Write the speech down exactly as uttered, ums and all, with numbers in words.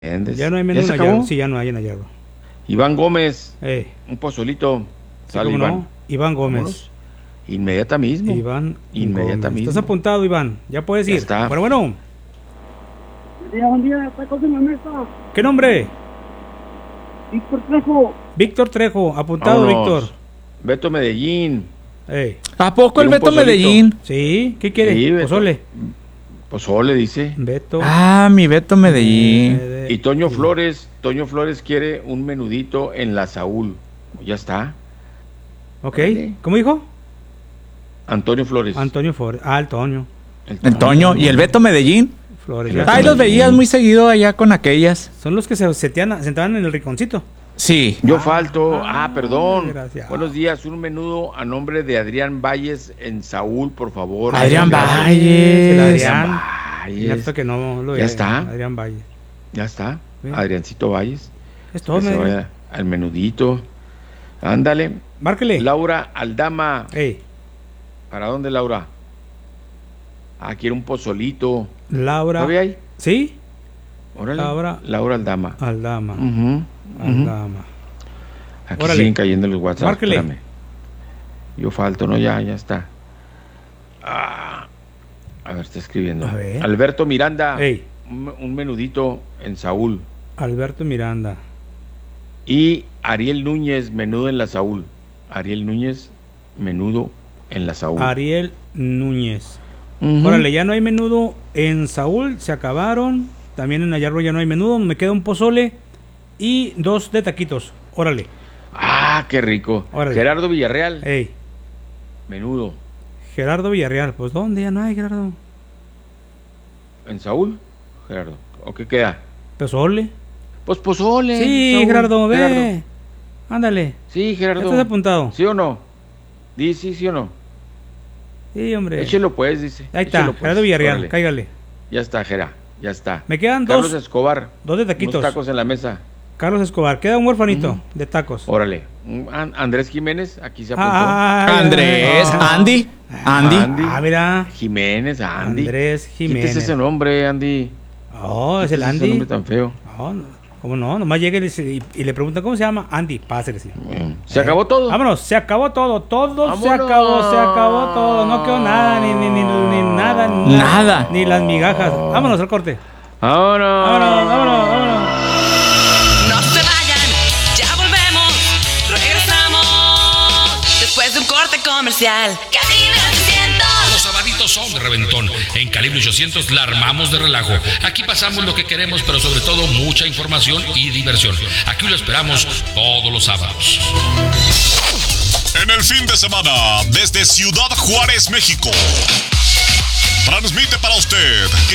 Ya no hay menú en Nayarro. Sí, ya no hay en Nayarro. Iván Gómez, eh. un pozolito. Sí, Sale Iván. No. Iván Gómez. Vámonos. Inmediata mismo. Iván Inmediata Gómez. mismo. Estás apuntado, Iván. Ya puedes ir. Ya está. Pero bueno. Buen día, buen día. Tacos en la mesa. ¿Qué nombre? Víctor Trejo. Víctor Trejo. Apuntado, Vámonos. Víctor. Beto Medellín. Hey. ¿A poco el Beto pozolito? Medellín? Sí. ¿Qué quiere? Sí, Beto. Pozole. Pozole, dice. Beto. Ah, mi Beto Medellín. Eh, Y Toño Flores. Toño Flores quiere un menudito en la Saúl. Ya está. Ok. Vale. ¿Cómo dijo? Antonio Flores. Antonio Flores. Ah, el Toño. El El Toño. ¿Y el Beto Medellín? Flores. El Ay, los veías muy seguido allá con aquellas. Son los que se setean, sentaban en el rinconcito. Sí. Yo falto. Ah, Ah, perdón. desgraciado. Buenos días. Un menudo a nombre de Adrián Valles en Saúl, por favor. Adrián Gracias. Valles. El Adrián. Valles. Cierto que no lo Ya ve, está. Adrián Valle. Ya está. Bien. Adriancito Valles. Es todo, Que se me- vaya al menudito. Ándale. Márquele. Laura Aldama. Ey, ¿Para dónde, Laura? Ah, quiere un pozolito. Laura. ¿Todavía hay? ¿Sí? Órale. Laura. Laura Aldama. Aldama. Ujú, ujú. Aldama. Aquí Órale. siguen cayendo los WhatsApp. Márquele. Espérame. Yo falto, ¿no? Ya, ya está. Ah, a ver, está escribiendo. A ver. Alberto Miranda. Ey, Un, un menudito en Saúl. Alberto Miranda. Y Ariel Núñez, menudo en la Saúl. Ariel Núñez, menudo en la Saúl. Ariel Núñez. Ujú. Órale, ya no hay menudo en Saúl, se acabaron. También en Nayarro ya no hay menudo, me queda un pozole y dos de taquitos. Órale. Ah, qué rico. Órale. Gerardo Villarreal, Ey, menudo. Gerardo Villarreal. Pues ¿dónde? Ya no hay, Gerardo. ¿En Saúl? Gerardo. ¿O qué queda? Pozole. Pues pozole. Sí, Saúl. Gerardo, ve. Gerardo. Ándale. Sí, ¿Ya Gerardo. estás apuntado? ¿Sí o no? Di sí, sí o no. Sí, hombre. Échelo pues, dice. Ahí está, Échelo, pues. Gerardo Villarreal, Órale. cáigale. Ya está, Gera. Ya está. Me quedan Carlos dos, Escobar. dos de taquitos. Unos tacos en la mesa. Carlos Escobar, queda un huerfanito Ujú. de tacos. Órale. Un- An- Andrés Jiménez, aquí se apuntó. Ah, Andrés, ah, Andy, Andy. Andy. Ah, mira. Jiménez, Andy. Andrés Jiménez. Quítese ese nombre, Andy. Oh, es el Quítese ese Andy. nombre tan feo. No, no, ¿cómo no? Nomás llega y, le- y- y le preguntan cómo se llama. Andy, pásele. Sí. Mm. ¿Se acabó todo? Vámonos, se acabó todo, todo se Vámonos. acabó, se acabó todo. No quedó nada, ni, ni, ni, ni nada, ni Nada. Ni las migajas. Vámonos al corte. ¡Vámonos! Vámonos, vámonos, vámonos. No se vayan, ya volvemos, regresamos después de un corte comercial. Calibre ochocientos. Los sabaditos son de reventón. En Calibre ochocientos la armamos de relajo. Aquí pasamos lo que queremos, pero sobre todo mucha información y diversión. Aquí lo esperamos todos los sábados. En el fin de semana, desde Ciudad Juárez, México, transmite para usted